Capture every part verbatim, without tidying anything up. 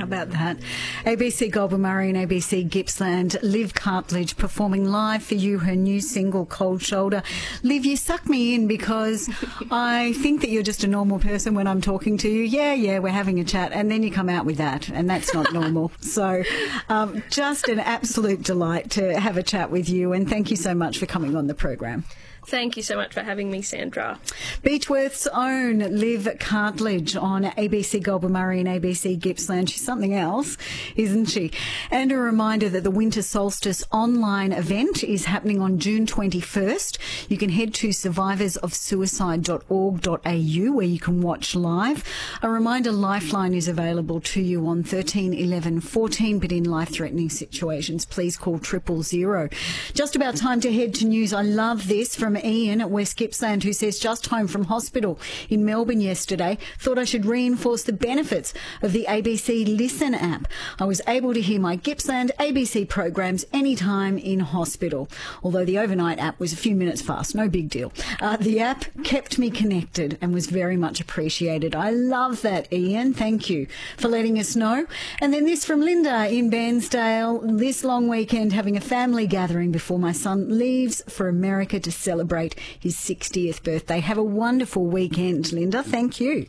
How about that? A B C Goulburn Murray and A B C Gippsland, Liv Cartledge performing live for you her new single, Cold Shoulder. Liv, you suck me in because I think that you're just a normal person when I'm talking to you. Yeah, yeah, we're having a chat. And then you come out with that, and that's not normal. So um, just an absolute delight to have a chat with you, and thank you so much for coming on the program. Thank you so much for having me, Sandra. Beechworth's own Liv Cartledge on A B C Goulburn Murray and A B C Gippsland. She's something else, isn't she? And a reminder that the Winter Solstice online event is happening on June twenty-first. You can head to survivors of suicide dot org dot a u where you can watch live. A reminder, Lifeline is available to you on thirteen eleven fourteen, but in life-threatening situations, please call triple zero. Just about time to head to news. I love this from Ian at West Gippsland, who says, just home from hospital in Melbourne yesterday, thought I should reinforce the benefits of the A B C Listen app. I was able to hear my Gippsland A B C programs anytime in hospital. Although the overnight app was a few minutes fast, no big deal. Uh, the app kept me connected and was very much appreciated. I love that, Ian. Thank you for letting us know. And then this from Linda in Bairnsdale. This long weekend having a family gathering before my son leaves for America to celebrate his sixtieth birthday. Have a wonderful weekend, Linda. Thank you.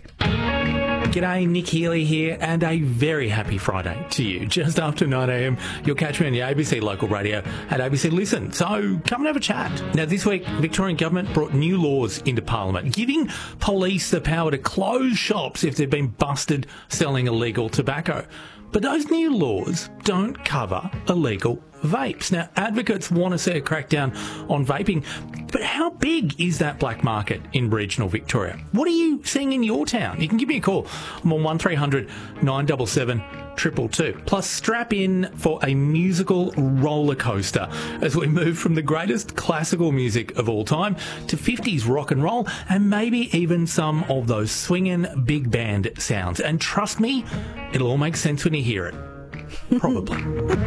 G'day, Nick Healy here, and a very happy Friday to you. Just after nine a m, you'll catch me on the A B C local radio at A B C Listen. So come and have a chat. Now, this week, the Victorian Government brought new laws into Parliament, giving police the power to close shops if they've been busted selling illegal tobacco. But those new laws don't cover illegal vapes. Now, advocates want to see a crackdown on vaping, but how big is that black market in regional Victoria? What are you seeing in your town? You can give me a call. I'm on one three hundred nine seven seven two two two. Plus, strap in for a musical roller coaster as we move from the greatest classical music of all time to fifties rock and roll, and maybe even some of those swinging big band sounds. And trust me, it'll all make sense when you hear it. Probably.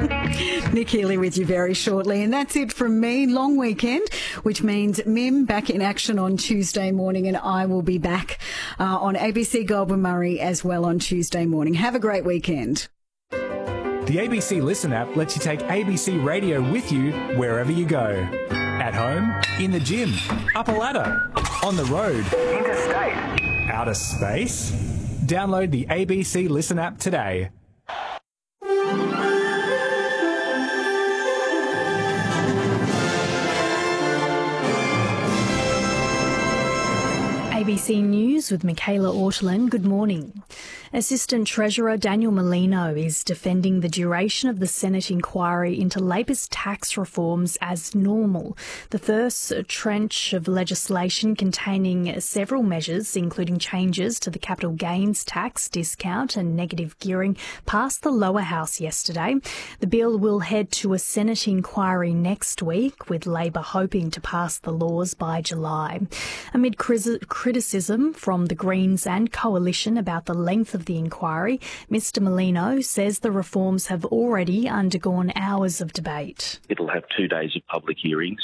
Nick Healy with you very shortly. And that's it from me. Long weekend, which means Mim back in action on Tuesday morning, and I will be back uh, on A B C Goulburn Murray as well on Tuesday morning. Have a great weekend. The A B C Listen app lets you take A B C Radio with you wherever you go. At home, in the gym, up a ladder, on the road, interstate, outer space. Download the A B C Listen app today. A B C News with Michaela Ortolin. Good morning. Assistant Treasurer Daniel Molino is defending the duration of the Senate inquiry into Labor's tax reforms as normal. The first trench of legislation containing several measures, including changes to the capital gains tax discount and negative gearing, passed the lower house yesterday. The bill will head to a Senate inquiry next week, with Labor hoping to pass the laws by July. Amid criticism from the Greens and Coalition about the length of the inquiry, Mr Molino says the reforms have already undergone hours of debate. It'll have two days of public hearings,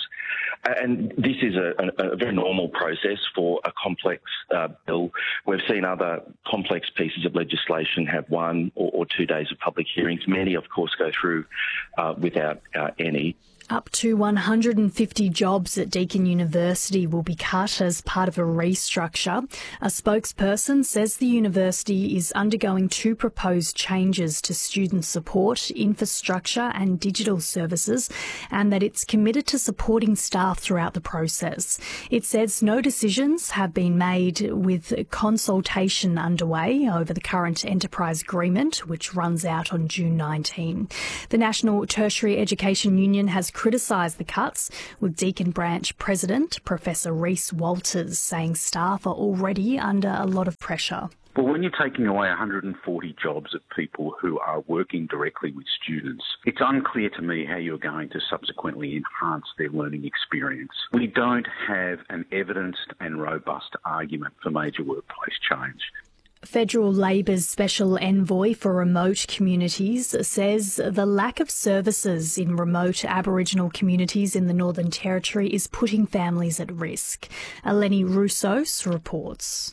and this is a, a, a very normal process for a complex uh, bill. We've seen other complex pieces of legislation have one or, or two days of public hearings. Many, of course, go through uh, without uh, any. Up to one hundred fifty jobs at Deakin University will be cut as part of a restructure. A spokesperson says the university is undergoing two proposed changes to student support, infrastructure and digital services, and that it's committed to supporting staff throughout the process. It says no decisions have been made, with consultation underway over the current enterprise agreement, which runs out on June nineteenth. The National Tertiary Education Union has criticised the cuts, with Deakin Branch President Professor Rhys Walters saying staff are already under a lot of pressure. Well, when you're taking away one hundred forty jobs of people who are working directly with students, it's unclear to me how you're going to subsequently enhance their learning experience. We don't have an evidenced and robust argument for major workplace change. Federal Labor's Special Envoy for Remote Communities says the lack of services in remote Aboriginal communities in the Northern Territory is putting families at risk. Eleni Roussos reports.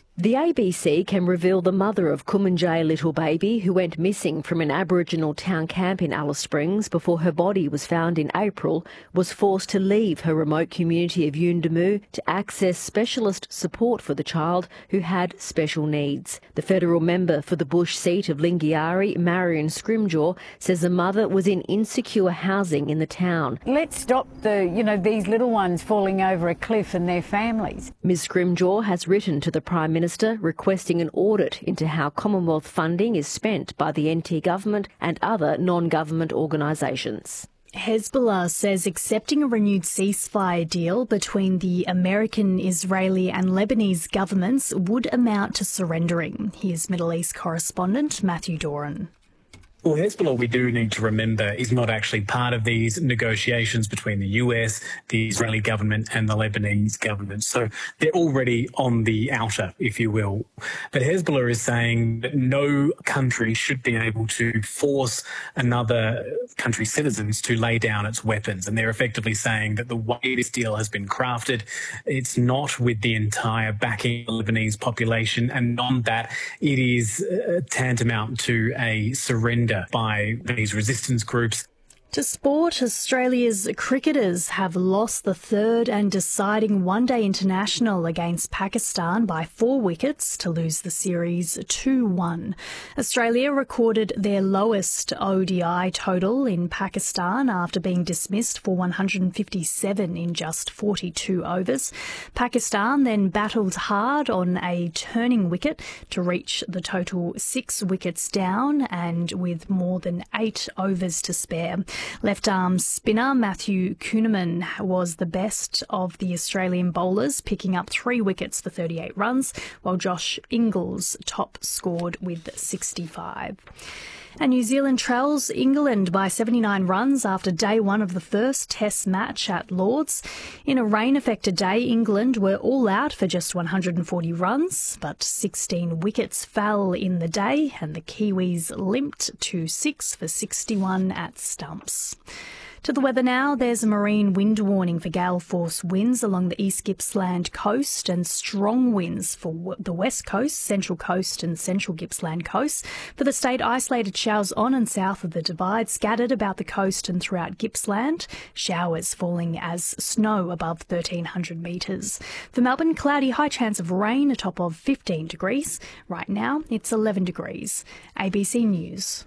The A B C can reveal the mother of Kumanjay little baby who went missing from an Aboriginal town camp in Alice Springs before her body was found in April was forced to leave her remote community of Yuendumu to access specialist support for the child who had special needs. The federal member for the Bush seat of Lingiari, Marion Scrimgeour, says the mother was in insecure housing in the town. Let's stop the, you know, these little ones falling over a cliff and their families. Miz Scrimgeour has written to the Prime Minister requesting an audit into how Commonwealth funding is spent by the N T government and other non-government organisations. Hezbollah says accepting a renewed ceasefire deal between the American, Israeli and Lebanese governments would amount to surrendering. Here's Middle East correspondent Matthew Doran. Well, Hezbollah, we do need to remember, is not actually part of these negotiations between the U S, the Israeli government and the Lebanese government. So they're already on the outer, if you will. But Hezbollah is saying that no country should be able to force another country's citizens to lay down its weapons. And they're effectively saying that the way this deal has been crafted, it's not with the entire backing of the Lebanese population. And on that, it is uh, tantamount to a surrender by these resistance groups. To sport, Australia's cricketers have lost the third and deciding one-day international against Pakistan by four wickets to lose the series two one. Australia recorded their lowest O D I total in Pakistan after being dismissed for one hundred fifty-seven in just forty-two overs. Pakistan then battled hard on a turning wicket to reach the total six wickets down and with more than eight overs to spare. Left-arm spinner Matthew Kuhnemann was the best of the Australian bowlers, picking up three wickets for thirty-eight runs, while Josh Ingles top scored with sixty-five. And New Zealand trails England by seventy-nine runs after day one of the first Test match at Lords. In a rain-affected day, England were all out for just one hundred forty runs, but sixteen wickets fell in the day and the Kiwis limped to six for sixty-one at stumps. To the weather now, there's a marine wind warning for gale force winds along the East Gippsland coast and strong winds for the west coast, central coast and central Gippsland coast. For the state, isolated showers on and south of the Divide, scattered about the coast and throughout Gippsland. Showers falling as snow above thirteen hundred metres. For Melbourne, cloudy, high chance of rain, a top of fifteen degrees. Right now, it's eleven degrees. A B C News.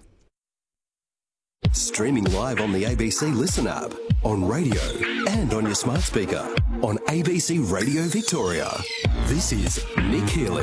Streaming live on the A B C Listen app, on radio and on your smart speaker, on A B C Radio Victoria. This is Nick Healy.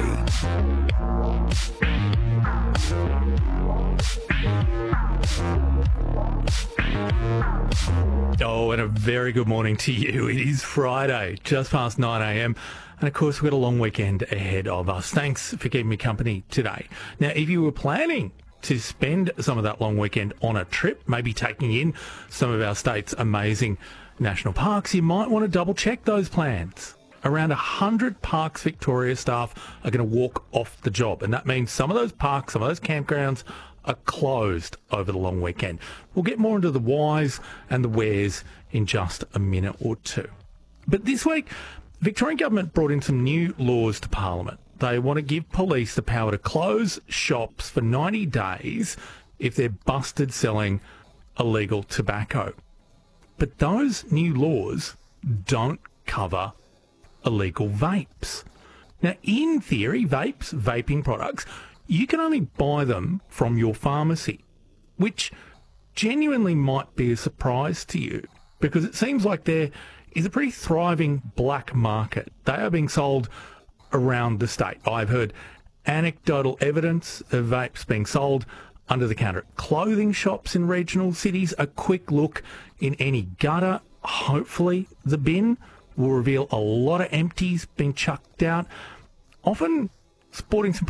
Oh, and a very good morning to you. It is Friday, just past nine a m. And of course, we've got a long weekend ahead of us. Thanks for keeping me company today. Now, if you were planning to spend some of that long weekend on a trip, maybe taking in some of our state's amazing national parks, you might want to double check those plans. Around one hundred Parks Victoria staff are going to walk off the job, and that means some of those parks, some of those campgrounds are closed over the long weekend. We'll get more into the whys and the wheres in just a minute or two. But this week, Victorian Government brought in some new laws to Parliament. They want to give police the power to close shops for ninety days if they're busted selling illegal tobacco. But those new laws don't cover illegal vapes. Now, in theory, vapes, vaping products, you can only buy them from your pharmacy, which genuinely might be a surprise to you because it seems like there is a pretty thriving black market. They are being sold around the state. I've heard anecdotal evidence of vapes being sold under the counter at clothing shops in regional cities. A quick look in any gutter, hopefully the bin, will reveal a lot of empties being chucked out, often sporting some